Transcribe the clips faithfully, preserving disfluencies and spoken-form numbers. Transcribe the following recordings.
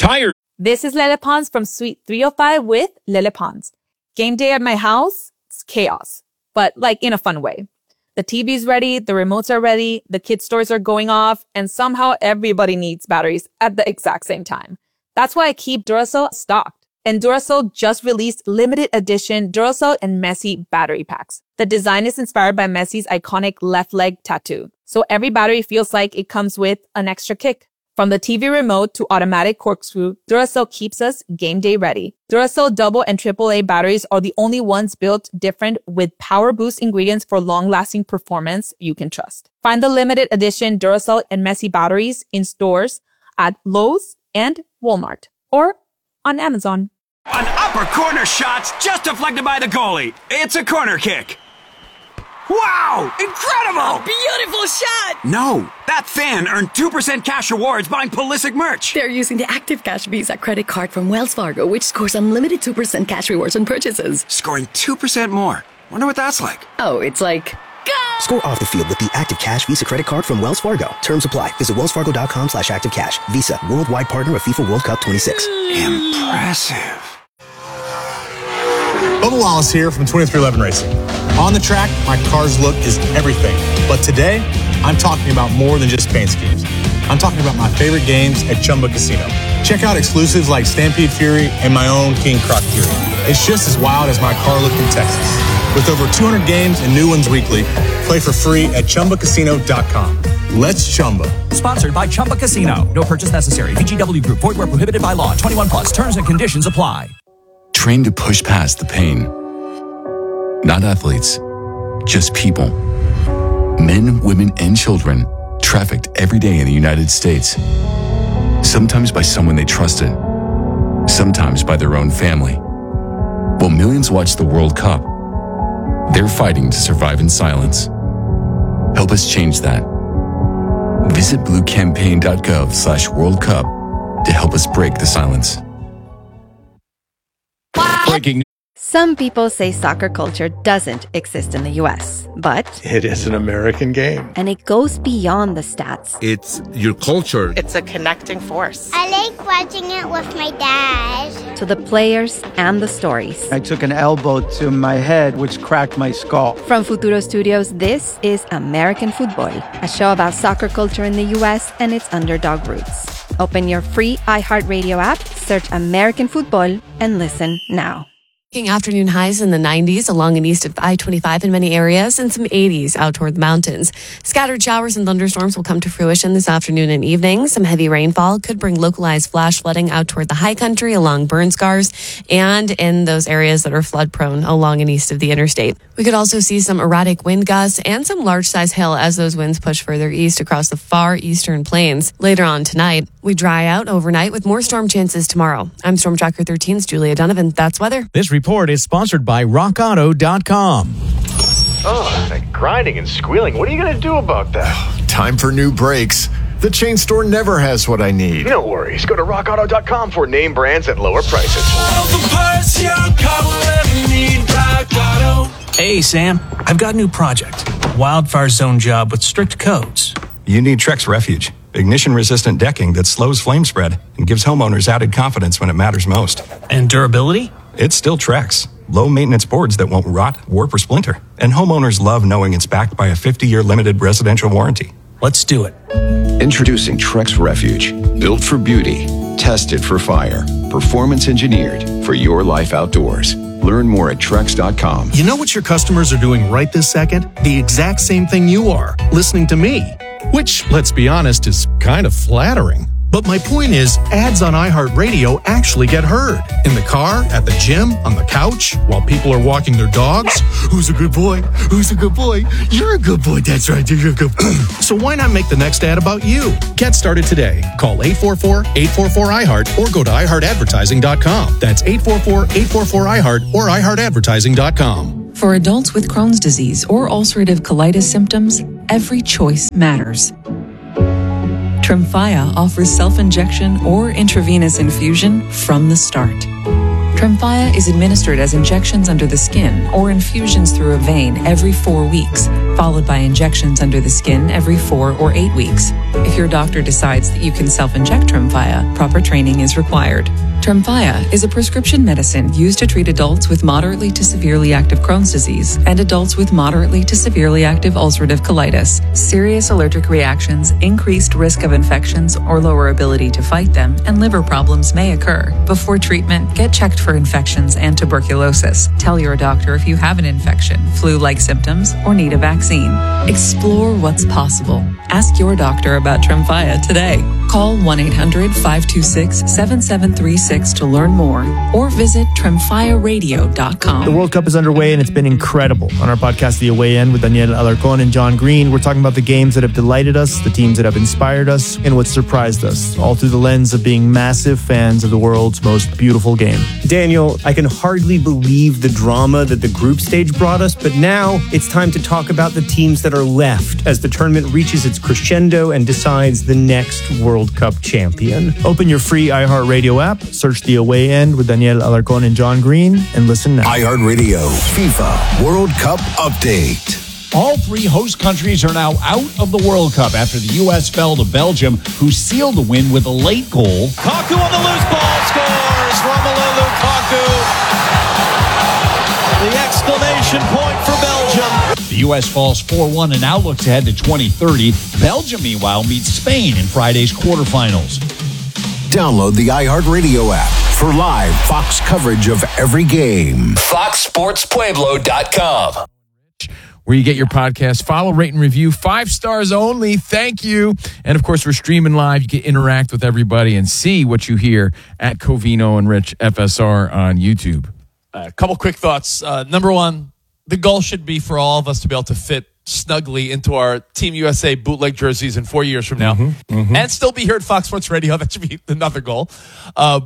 Tired. This is Lele Pons from Suite three oh five with Lele Pons. Game day at my house, it's chaos, but like in a fun way. The T V's ready, the remotes are ready, the kid stores are going off, and somehow everybody needs batteries at the exact same time. That's why I keep Duracell stocked. And Duracell just released limited edition Duracell and Messi battery packs. The design is inspired by Messi's iconic left leg tattoo. So every battery feels like it comes with an extra kick. From the T V remote to automatic corkscrew, Duracell keeps us game day ready. Duracell double and triple A batteries are the only ones built different with power boost ingredients for long-lasting performance you can trust. Find the limited edition Duracell and Messi batteries in stores at Lowe's and Walmart or on Amazon. An upper corner shot's just deflected by the goalie. It's a corner kick. Wow! Incredible! A beautiful shot! No, that fan earned two percent cash rewards buying Pulisic merch. They're using the Active Cash Visa credit card from Wells Fargo, which scores unlimited two percent cash rewards on purchases. Scoring two percent more. Wonder what that's like. Oh, it's like... Go! Score off the field with the Active Cash Visa credit card from Wells Fargo. Terms apply. Visit wellsfargo.com slash activecash. Visa, worldwide partner of FIFA World Cup twenty-six. Impressive. Bubba Wallace here from twenty-three eleven Racing. On the track, my car's look is everything. But today, I'm talking about more than just paint schemes. I'm talking about my favorite games at Chumba Casino. Check out exclusives like Stampede Fury and my own King Croc Fury. It's just as wild as my car look in Texas. With over two hundred games and new ones weekly, play for free at chumba casino dot com. Let's Chumba. Sponsored by Chumba Casino. No purchase necessary. V G W Group. Void where prohibited by law. twenty-one plus. Terms and conditions apply. Trained to push past the pain. Not athletes, just people. Men, women, and children trafficked every day in the United States. Sometimes by someone they trusted. Sometimes by their own family. While millions watch the World Cup, they're fighting to survive in silence. Help us change that. Visit bluecampaign.gov slash World Cup to help us break the silence. Breaking. Some people say soccer culture doesn't exist in the U S, but it is an American game. And it goes beyond the stats. It's your culture. It's a connecting force. I like watching it with my dad. To the players and the stories. I took an elbow to my head, which cracked my skull. From Futuro Studios, this is American Football, a show about soccer culture in the U S and its underdog roots. Open your free iHeartRadio app, search American Football, and listen now. Afternoon highs in the nineties along and east of I twenty-five in many areas and some eighties out toward the mountains. Scattered showers and thunderstorms will come to fruition this afternoon and evening. Some heavy rainfall could bring localized flash flooding out toward the high country along burn scars and in those areas that are flood prone along and east of the interstate. We could also see some erratic wind gusts and some large size hail as those winds push further east across the far eastern plains. Later on tonight, we dry out overnight with more storm chances tomorrow. I'm Storm Tracker thirteen's Julia Donovan. That's weather. This report is sponsored by rock auto dot com. Oh, that grinding and squealing. What are you going to do about that? Time for new brakes. The chain store never has what I need. No worries. Go to rock auto dot com for name brands at lower prices. Hey, Sam. I've got a new project. Wildfire zone job with strict codes. You need Trex Refuge. Ignition-resistant decking that slows flame spread and gives homeowners added confidence when it matters most. And durability? It's still Trex. Low-maintenance boards that won't rot, warp, or splinter. And homeowners love knowing it's backed by a fifty-year limited residential warranty. Let's do it. Introducing Trex Refuge. Built for beauty. Tested for fire. Performance engineered for your life outdoors. Learn more at Trex dot com. You know what your customers are doing right this second? The exact same thing you are, listening to me. Which, let's be honest, is kind of flattering. But my point is, ads on iHeartRadio actually get heard. In the car, at the gym, on the couch, while people are walking their dogs. Who's a good boy? Who's a good boy? You're a good boy. That's right. You're a good boy. So why not make the next ad about you? Get started today. Call eight four four, eight four four, I heart or go to i heart advertising dot com. That's eight four four, eight four four, I heart or i heart advertising dot com. For adults with Crohn's disease or ulcerative colitis symptoms, every choice matters. Tremfya offers self-injection or intravenous infusion from the start. Tremfya is administered as injections under the skin or infusions through a vein every four weeks followed by injections under the skin every four or eight weeks. If your doctor decides that you can self-inject Tremfya, proper training is required. Tremfya is a prescription medicine used to treat adults with moderately to severely active Crohn's disease and adults with moderately to severely active ulcerative colitis. Serious allergic reactions, increased risk of infections or lower ability to fight them, and liver problems may occur. Before treatment, get checked for infections and tuberculosis. Tell your doctor if you have an infection, flu-like symptoms, or need a vaccine. Explore what's possible. Ask your doctor about Tremfya today. Call one eight hundred five two six seven seven three six to learn more or visit tremfya radio dot com. The World Cup is underway and it's been incredible. On our podcast, The Away End, with Daniel Alarcón and John Green, we're talking about the games that have delighted us, the teams that have inspired us, and what surprised us, all through the lens of being massive fans of the world's most beautiful game. Daniel, I can hardly believe the drama that the group stage brought us, but now it's time to talk about the teams that are left as the tournament reaches its crescendo and decides the next World Cup champion. Open your free iHeartRadio app, search The Away End with Daniel Alarcón and John Green, and listen now. iHeartRadio FIFA World Cup Update. All three host countries are now out of the World Cup after the U S fell to Belgium, who sealed the win with a late goal. Kaku on the loose ball scores. Romelu Lukaku. The exclamation point for Belgium. The U S falls four one and now looks ahead to twenty thirty. Belgium, meanwhile, meets Spain in Friday's quarterfinals. Download the iHeartRadio app for live Fox coverage of every game. fox sports pueblo dot com. Where you get your podcast. Follow, rate, and review. Five stars only. Thank you. And, of course, we're streaming live. You can interact with everybody and see what you hear at Covino and Rich F S R on YouTube. A uh, couple quick thoughts. Uh, number one, the goal should be for all of us to be able to fit snugly into our Team U S A bootleg jerseys in four years from now Mm-hmm, mm-hmm. and still be here at Fox Sports Radio. That should be another goal. Uh,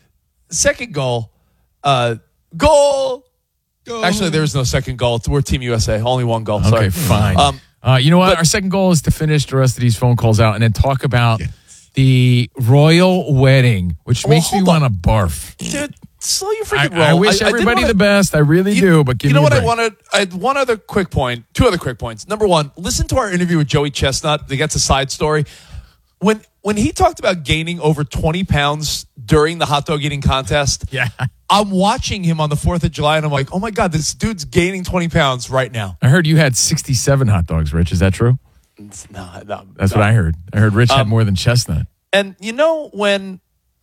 second goal, uh, goal. Go. Actually, there is no second goal. We're Team U S A. Only one goal. Sorry. Okay, fine. Um, uh, you know what? but- Our second goal is to finish the rest of these phone calls out and then talk about the royal wedding, which Well, makes me hold want on. to barf. Dude, slow your I, freaking roll. I wish I- I did everybody wanna- the best. I really do, but give you me know a what I break. wanted? I had one other quick point, two other quick points. Number one, listen to our interview with Joey Chestnut. They gets a side story. When when he talked about gaining over twenty pounds during the hot dog eating contest, yeah, I'm watching him on the fourth of July, and I'm like, oh my God, this dude's gaining twenty pounds right now. I heard you had sixty-seven hot dogs, Rich. Is that true? No, no, That's no. what I heard. I heard Rich had Um, more than Chestnut. And you know when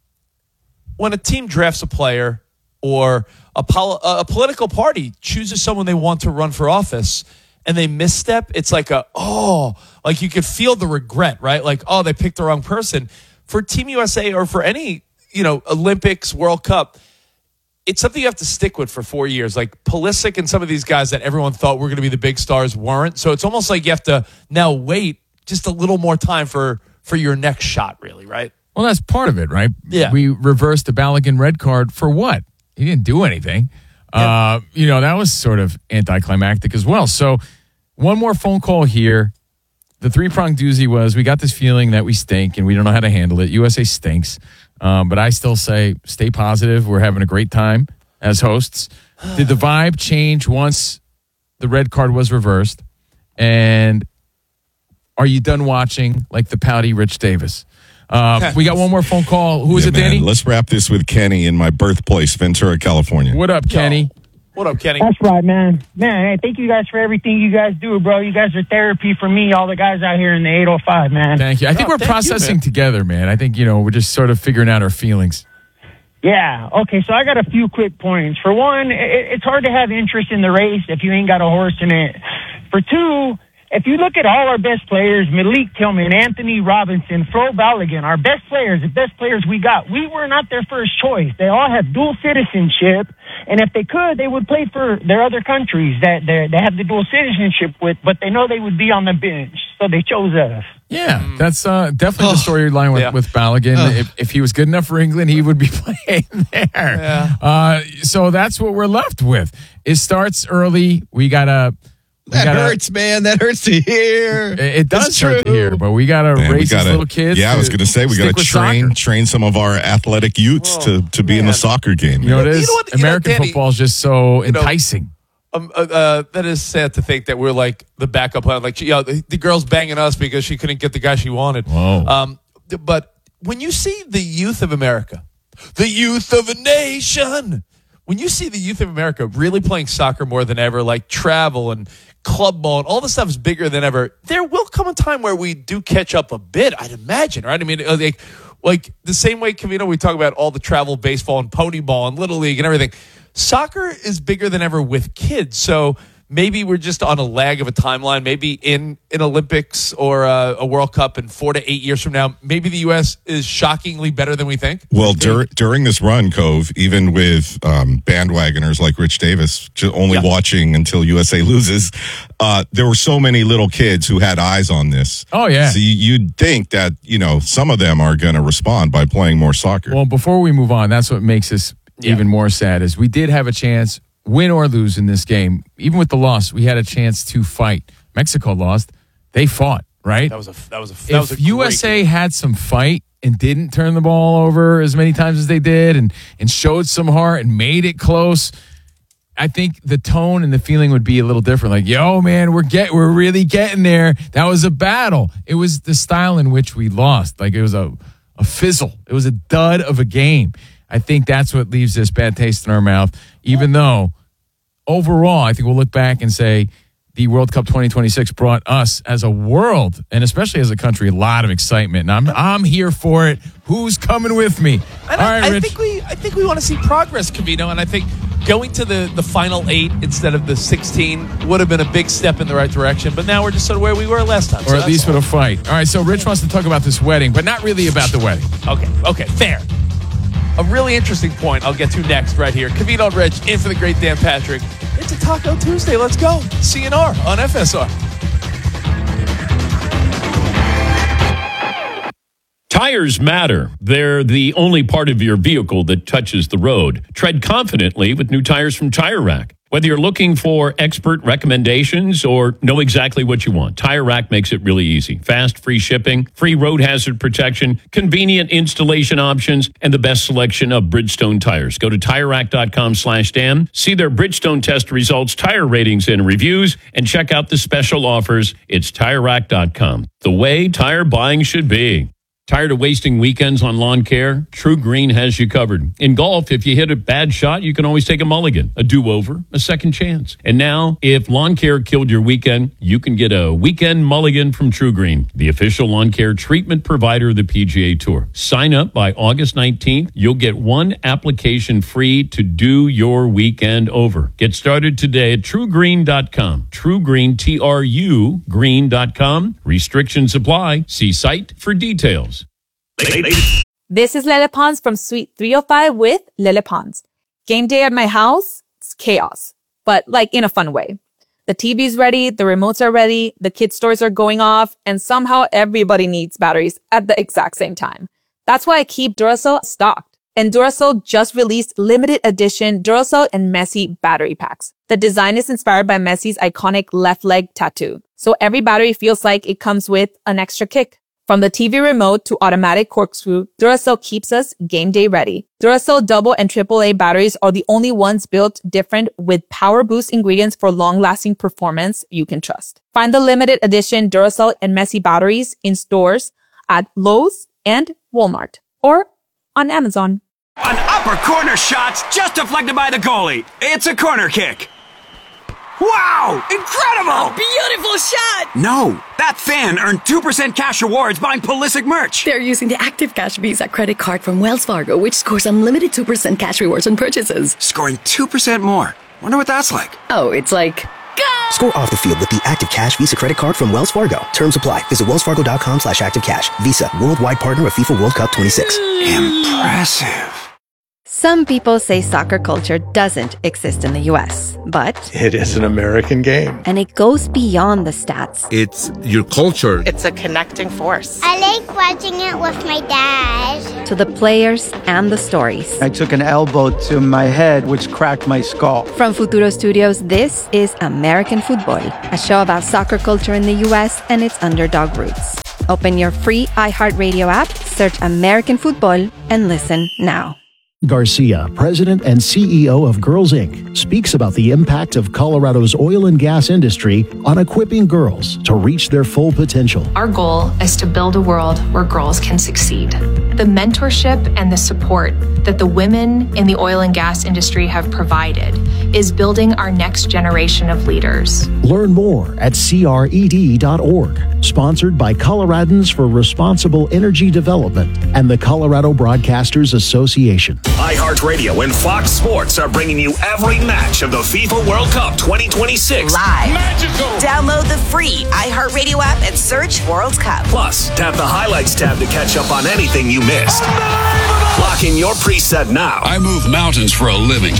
when a team drafts a player or a, pol- a political party chooses someone they want to run for office and they misstep, it's like a, oh, like you could feel the regret, right? Like, oh, they picked the wrong person. For Team U S A or for any, you know, Olympics, World Cup, it's something you have to stick with for four years. Like Pulisic and some of these guys that everyone thought were going to be the big stars weren't. So it's almost like you have to now wait just a little more time for, for your next shot, really, right? Well, that's part of it, right? Yeah. We reversed the Balogun red card for what? He didn't do anything. Uh, you know, that was sort of anticlimactic as well. So one more phone call here. The three-pronged doozy was we got this feeling that we stink and we don't know how to handle it. U S A stinks. Um, but I still say stay positive. We're having a great time as hosts. Did the vibe change once the red card was reversed? And are you done watching like the pouty Rich Davis? Uh, we got one more phone call. Who is Yeah, it, man. Danny? Let's wrap this with Kenny in my birthplace, Ventura, California. What up, Kenny? What up, Kenny? That's right, man. Man, hey, thank you guys for everything you guys do, bro. You guys are therapy for me, all the guys out here in the eight oh five, man. Thank you. I think Oh, we're thank you, processing man. together, man. I think, you know, we're just sort of figuring out our feelings. Yeah. Okay. So I got a few quick points. For one, it, it's hard to have interest in the race if you ain't got a horse in it. For two, if you look at all our best players, Malik Tillman, Anthony Robinson, Flo Balogun, our best players, the best players we got, we were not their first choice. They all have dual citizenship. And if they could, they would play for their other countries that they they have the dual citizenship with, but they know they would be on the bench. So they chose us. Yeah, that's uh, definitely the storyline with, Yeah. with Balogun. If, if he was good enough for England, he would be playing there. Uh, so that's what we're left with. It starts early. We got to... That hurts, man. That hurts to hear. It, it does It's hurt to true. hear, but we got to Man, we raise these gotta- little kids. Yeah, I was going to say we got to train train some of our athletic youths to, to be in the soccer game. You know what it is? You know what- you know, American Danny, football is just so you know, enticing. Um, uh, uh, that is sad to think that we're like the backup plan. Like, you know, the, the girl's banging us because she couldn't get the guy she wanted. Whoa. Um, but when you see the youth of America, the youth of a nation, when you see the youth of America really playing soccer more than ever, like travel and club ball and all this stuff is bigger than ever, there will come a time where we do catch up a bit, I'd imagine, right? I mean, like, like the same way, Cavino, we talk about all the travel baseball and pony ball and Little League and everything. Soccer is bigger than ever with kids. So maybe we're just on a lag of a timeline. Maybe in an Olympics or a, a World Cup in four to eight years from now, maybe the U S is shockingly better than we think. Well, dur- during this run, Cove, even with um, bandwagoners like Rich Davis, just only yeah. watching until U S A loses, uh, there were so many little kids who had eyes on this. Oh, yeah. So you, you'd think that, you know, some of them are going to respond by playing more soccer. Well, before we move on, that's what makes this yeah. even more sad is we did have a chance, win or lose in this game. Even with the loss, we had a chance to fight. Mexico lost. They fought, right? That was a that was a that if was a U S A game. had some fight and didn't turn the ball over as many times as they did and and showed some heart and made it close, I think the tone and the feeling would be a little different. Like, yo, man, we're get we're really getting there. That was a battle. It was the style in which we lost. Like it was a a fizzle. It was a dud of a game. I think that's what leaves this bad taste in our mouth, even though overall, I think we'll look back and say the World Cup twenty twenty-six brought us as a world, and especially as a country, a lot of excitement. And I'm I'm here for it. Who's coming with me? And All I, right, I Rich. think we I think we want to see progress, Cavino, and I think going to the, the final eight instead of the sixteen would have been a big step in the right direction. But now we're just sort of where we were last time. Or so at least all. with a fight. All right, so Rich wants to talk about this wedding, but not really about the wedding. Okay, okay, fair. A really interesting point I'll get to next right here. Cavino and Rich in for the great Dan Patrick. It's a Taco Tuesday. Let's go. C N R on F S R. Tires matter. They're the only part of your vehicle that touches the road. Tread confidently with new tires from Tire Rack. Whether you're looking for expert recommendations or know exactly what you want, Tire Rack makes it really easy. Fast, free shipping, free road hazard protection, convenient installation options, and the best selection of Bridgestone tires. Go to Tire Rack dot com slash Dan, see their Bridgestone test results, tire ratings, and reviews, and check out the special offers. It's Tire Rack dot com. The way tire buying should be. Tired of wasting weekends on lawn care? True Green has you covered. In golf, if you hit a bad shot, you can always take a mulligan, a do-over, a second chance. And now, if lawn care killed your weekend, you can get a weekend mulligan from True Green, the official lawn care treatment provider of the P G A Tour. Sign up by August nineteenth. You'll get one application free to do your weekend over. Get started today at True Green dot com. True Green, T R U, green dot com. Restrictions apply. See site for details. This is Lele Pons from Suite three oh five with Lele Pons. Game day at my house, it's chaos, but like in a fun way. The T V's ready, the remotes are ready, the kids' stores are going off, and somehow everybody needs batteries at the exact same time. That's why I keep Duracell stocked. And Duracell just released limited edition Duracell and Messi battery packs. The design is inspired by Messi's iconic left leg tattoo, so every battery feels like it comes with an extra kick. From the T V remote to automatic corkscrew, Duracell keeps us game day ready. Duracell double and triple A batteries are the only ones built different with power boost ingredients for long-lasting performance you can trust. Find the limited edition Duracell and Messi batteries in stores at Lowe's and Walmart or on Amazon. An upper corner shot just deflected by the goalie. It's a corner kick. Wow! Incredible! Beautiful shot! No, that fan earned two percent cash rewards buying Pulisic merch. They're using the Active Cash Visa credit card from Wells Fargo, which scores unlimited two percent cash rewards on purchases. Scoring two percent more. Wonder what that's like. Oh, it's like... Go! Score off the field with the Active Cash Visa credit card from Wells Fargo. Terms apply. Visit wellsfargo.com slash activecash. Visa, worldwide partner of FIFA World Cup twenty-six. Impressive. Some people say soccer culture doesn't exist in the U S, but it is an American game. And it goes beyond the stats. It's your culture. It's a connecting force. I like watching it with my dad. To the players and the stories. I took an elbow to my head, which cracked my skull. From Futuro Studios, this is American Football, a show about soccer culture in the U S and its underdog roots. Open your free iHeartRadio app, search American Football, and listen now. Garcia, president and C E O of Girls Incorporated, speaks about the impact of Colorado's oil and gas industry on equipping girls to reach their full potential. Our goal is to build a world where girls can succeed. The mentorship and the support that the women in the oil and gas industry have provided is building our next generation of leaders. Learn more at C R E D dot org. Sponsored by Coloradans for Responsible Energy Development and the Colorado Broadcasters Association. iHeartRadio and Fox Sports are bringing you every match of the FIFA World Cup twenty twenty-six. Live. Magical. Download the free iHeartRadio app and search World Cup. Plus, tap the highlights tab to catch up on anything you missed. Lock in your preset now. I move mountains for a living.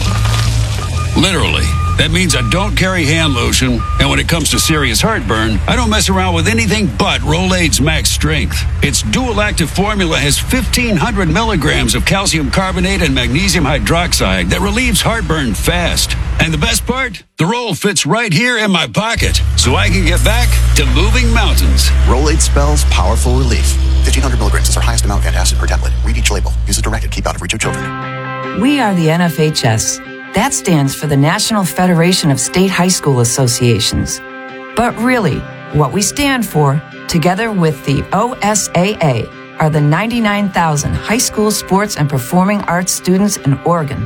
Literally. That means I don't carry hand lotion, and when it comes to serious heartburn, I don't mess around with anything but Rolaids Max Strength. Its dual-active formula has fifteen hundred milligrams of calcium carbonate and magnesium hydroxide that relieves heartburn fast. And the best part? The roll fits right here in my pocket, so I can get back to moving mountains. Rolaids spells powerful relief. fifteen hundred milligrams is our highest amount of antacid per tablet. Read each label. Use as directed. Keep out of reach of children. We are the N F H S. That stands for the National Federation of State High School Associations. But really, what we stand for, together with the O S A A, are the ninety-nine thousand high school sports and performing arts students in Oregon.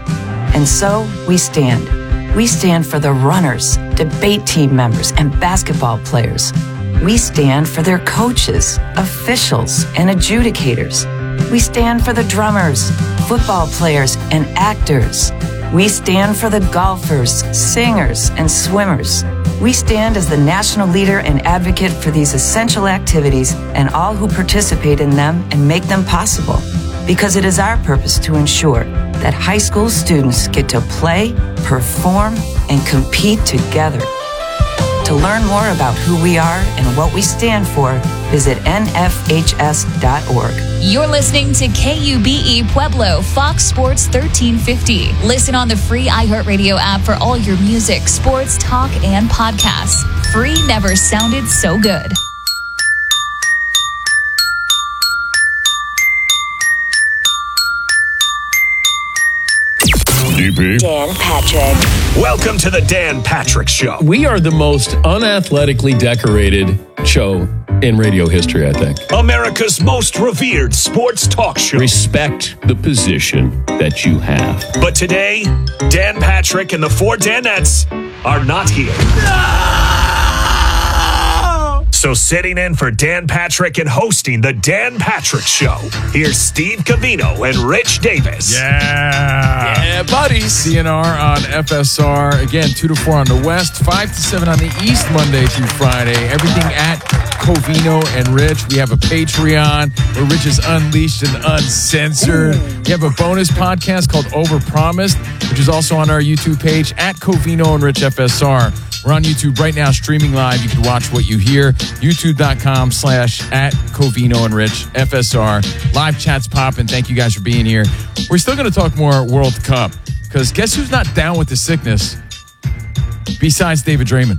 And so, we stand. We stand for the runners, debate team members, and basketball players. We stand for their coaches, officials, and adjudicators. We stand for the drummers, football players, and actors. We stand for the golfers, singers, and swimmers. We stand as the national leader and advocate for these essential activities and all who participate in them and make them possible. Because it is our purpose to ensure that high school students get to play, perform, and compete together. To learn more about who we are and what we stand for, visit N F H S dot org. You're listening to K U B E Pueblo, Fox Sports thirteen fifty. Listen on the free iHeartRadio app for all your music, sports, talk, and podcasts. Free never sounded so good. D P. Dan Patrick. Welcome to the Dan Patrick Show. We are the most unathletically decorated show in radio history, I think. America's most revered sports talk show. Respect the position that you have. But today, Dan Patrick and the four Danettes are not here. No! So sitting in for Dan Patrick and hosting the Dan Patrick Show, here's Steve Covino and Rich Davis. Yeah. Yeah, buddies. C N R on F S R. Again, two to four on the West, five to seven on the East, Monday through Friday. Everything at Covino and Rich. We have a Patreon where Rich is unleashed and uncensored. Ooh. We have a bonus podcast called Overpromised, which is also on our YouTube page at Covino and Rich F S R. We're on YouTube right now, streaming live. You can watch what you hear. YouTube.com slash at Covino and Rich F S R. Live chats popping. Thank you guys for being here. We're still going to talk more World Cup because guess who's not down with the sickness besides David Draymond?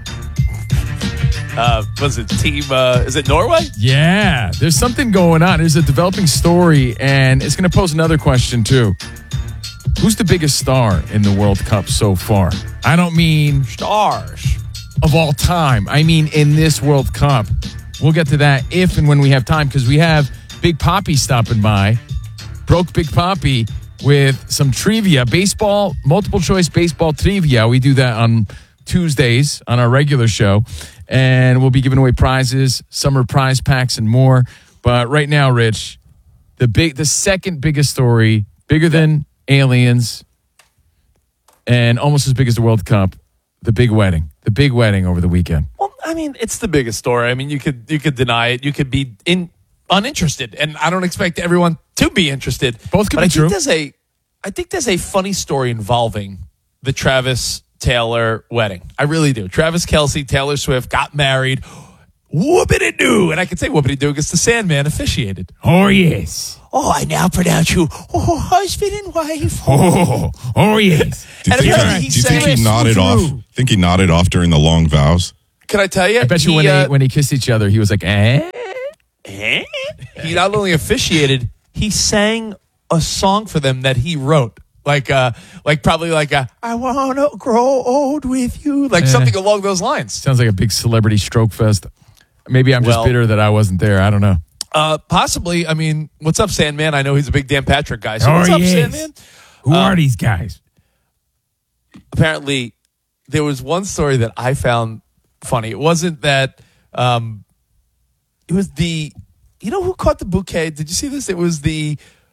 Uh, was it team, uh, is it Norway? Yeah, there's something going on. There's a developing story, and it's going to pose another question, too. Who's the biggest star in the World Cup so far? I don't mean stars of all time. I mean in this World Cup. We'll get to that if and when we have time because we have Big Poppy stopping by. Broke Big Poppy with some trivia. Baseball, multiple choice baseball trivia. We do that on Tuesdays on our regular show. And we'll be giving away prizes, summer prize packs, and more. But right now, Rich, the big, the second biggest story, bigger than aliens, and almost as big as the World Cup, the big wedding. The big wedding over the weekend. Well, I mean, it's the biggest story. I mean, you could you could deny it. You could be in uninterested, and I don't expect everyone to be interested. Both could but be I true. Think there's a, I think there's a funny story involving the Travis Taylor wedding. I really do. Travis Kelce, Taylor Swift got married. Whoopity-doo. And I can say whoopity-doo because the Sandman officiated. Oh, yes. Oh, I now pronounce you oh, husband and wife. Oh, oh yes. Do you think, apparently he, he do you think sang- he nodded off? Think he nodded off during the long vows? Can I tell you? I bet you he, when uh, they when they kissed each other, he was like, eh? eh? He not only officiated, he sang a song for them that he wrote. Like, uh, like probably like a, I want to grow old with you. Like Eh. something along those lines. Sounds like a big celebrity stroke fest. Maybe I'm just Well- bitter that I wasn't there. I don't know. Uh, possibly. I mean, what's up, Sandman? I know he's a big Dan Patrick guy. So Oh, what's up, he is. Sandman? Who Um, are these guys? Apparently, there was one story that I found funny. It wasn't that, um, it was the, you know who caught the bouquet? Did you see this? It was the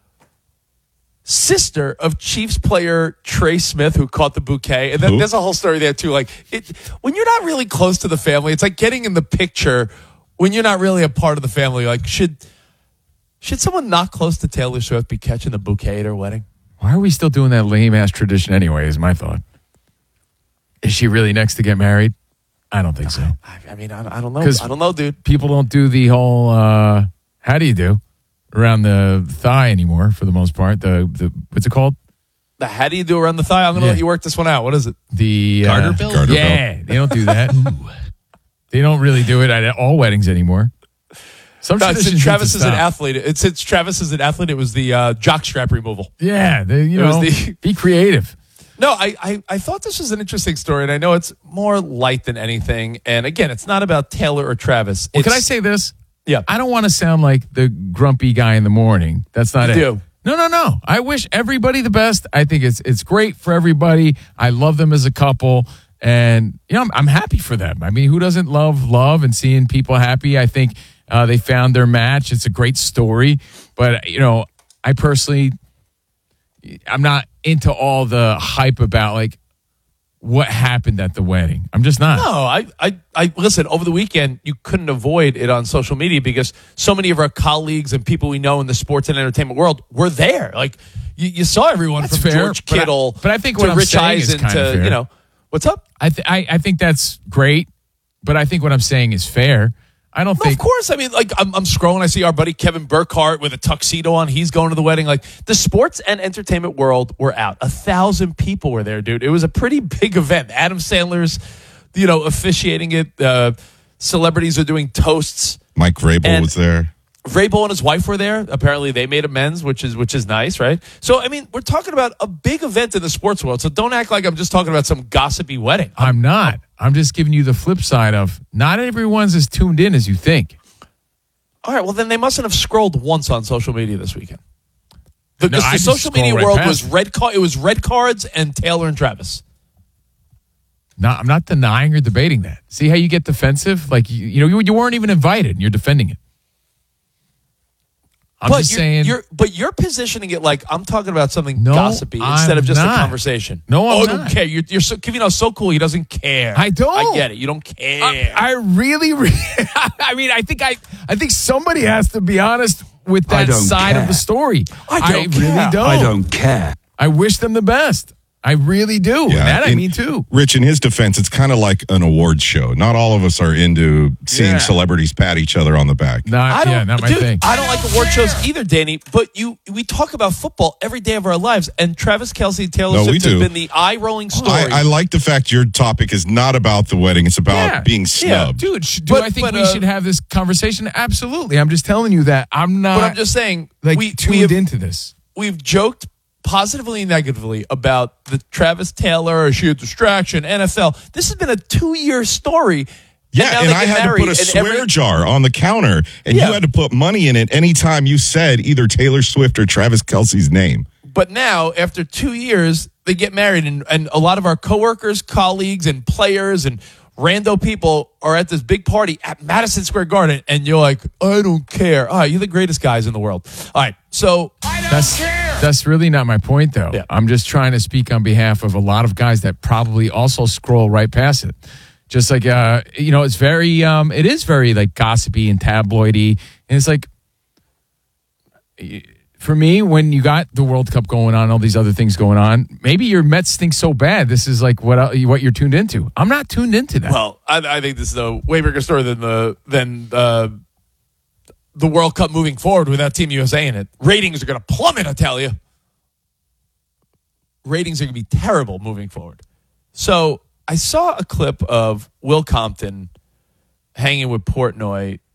sister of Chiefs player Trey Smith who caught the bouquet. And then Who? there's a whole story there too. Like it, when you're not really close to the family, it's like getting in the picture when you're not really a part of the family. Like should, should someone not close to Taylor Swift be catching the bouquet at her wedding? Why are we still doing that lame ass tradition anyway? Is my thought. Is she really next to get married? I don't think so. I, I mean, I, I don't know. 'Cause I don't know, dude. People don't do the whole uh, how do you do around the thigh anymore for the most part. The the what's it called? The how do you do around the thigh? I'm going to Yeah. let you work this one out. What is it? The Garter uh, belt? Garter yeah, belt. they don't do that. They don't really do it at all weddings anymore. Some No, since traditions Travis need is to an stop. athlete, it, since Travis is an athlete, it was the uh, jock strap removal. Yeah, they, you It was know, the- be creative. No, I, I, I thought this was an interesting story, and I know it's more light than anything. And again, it's not about Taylor or Travis. Well, can I It's- say this? Yeah. I don't want to sound like the grumpy guy in the morning. That's not You it. do. No, no, no. I wish everybody the best. I think it's it's great for everybody. I love them as a couple, and you know, I'm, I'm happy for them. I mean, who doesn't love love and seeing people happy? I think uh, they found their match. It's a great story, but you know, I personally, I'm not into all the hype about like what happened at the wedding. I'm just not. No, I, I, I listen. Over the weekend, you couldn't avoid it on social media because so many of our colleagues and people we know in the sports and entertainment world were there. Like you, you saw everyone That's from fair, George but I- Kittle but I think to what I'm Rich saying is Eisen kinda to fair. you know what's up. I, th- I I think that's great, but I think what I'm saying is fair. I don't No, think. of course. I mean, like I'm, I'm scrolling. I see our buddy Kevin Burkhardt with a tuxedo on. He's going to the wedding. Like the sports and entertainment world were out. A thousand people were there, dude. It was a pretty big event. Adam Sandler's, you know, officiating it. Uh, celebrities are doing toasts. Mike Vrabel And- was there. Vrabel and his wife were there. Apparently, they made amends, which is which is nice, right? So, I mean, we're talking about a big event in the sports world. So, don't act like I'm just talking about some gossipy wedding. I'm not. I'm just giving you the flip side of not everyone's as tuned in as you think. All right, well, then they mustn't have scrolled once on social media this weekend. The, No, the I just social scroll media right world past was it. red. Car- it was red cards and Taylor and Travis. No, I'm not denying or debating that. See how you get defensive? Like you, you know, you, you weren't even invited, and you're defending it. I'm but just you're, saying. you're, but you're positioning it like I'm talking about something No, gossipy instead I'm of just not. a conversation. No, I'm oh, I not. don't care. You're, you're so Kevino's so cool. He doesn't care. I don't. I get it. You don't care. I, I really, really I mean, I think I, I think somebody has to be honest with I that don't side care. of the story. I don't really care. don't. I don't care. I wish them the best. I really do. And that I in- mean too. Rich, in his defense, it's kind of like an awards show. Not all of us are into seeing Yeah. celebrities pat each other on the back. Not, I don't, yeah, not my dude, thing. I don't like award shows either, Danny. But you, we talk about football every day of our lives, and Travis Kelce and Taylor No, we Swift have do. been the eye-rolling story. I, I like the fact your topic is not about the wedding. It's about Yeah. being snubbed. Dude, sh- do But- I think but, we uh, should have this conversation? Absolutely. I'm just telling you that I'm not but I'm just saying, like we, tuned we have, into this. we've joked positively and negatively about the Travis Taylor, she a distraction, N F L. This has been a two-year story. Yeah, now and they I get had to married, put a and swear every- jar on the counter, and Yeah. you had to put money in it anytime you said either Taylor Swift or Travis Kelce's name. But now, after two years, they get married, and, and a lot of our coworkers, colleagues, and players and rando people are at this big party at Madison Square Garden, and you're like, I don't care. All right, you're the greatest guys in the world. All right, so That's that's really not my point, though. Yeah. I'm just trying to speak on behalf of a lot of guys that probably also scroll right past it. Just like uh, you know, it's very, um, it is very like gossipy and tabloidy, and it's like, for me, when you got the World Cup going on, all these other things going on, maybe your Mets stink so bad. This is like what uh, what you're tuned into. I'm not tuned into that. well, I, I think this is a way bigger story than the than uh, the World Cup moving forward without Team U S A in it. Ratings are going to plummet, I tell you. Ratings are going to be terrible moving forward. So I saw a clip of Will Compton hanging with Portnoy